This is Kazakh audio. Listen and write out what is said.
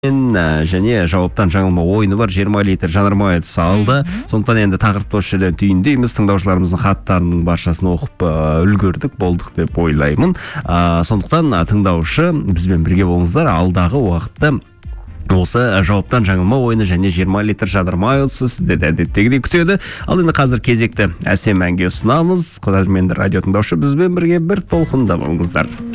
және жауаптан жаңылма ойыны бар 20 литр жанармай салды. Сондықтан енді тақырыпты осы жерден түйіндейміз. Тыңдаушыларымыздың хаттарының баршасын оқып үлгердік, болдық деп ойлаймын. Сондықтан тыңдаушы бізбен бірге болыңыздар. Алдағы уақытта осы жауаптан жаңылма ойыны және 20 литр жанармай сіздерді әдеттегідей күтеді. Ал енді қазір кезекті әсем әнге ұсынамыз. Қадірменді радио тыңдаушы бізбен бірге бір толқында болыңыздар.